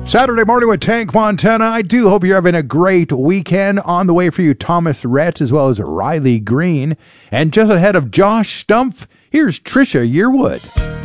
Saturday morning with Tank Montana. I do hope you're having a great weekend. On the way for you, Thomas Rhett as well as Riley Green. And just ahead of Josh Stumpf, here's Trisha Yearwood.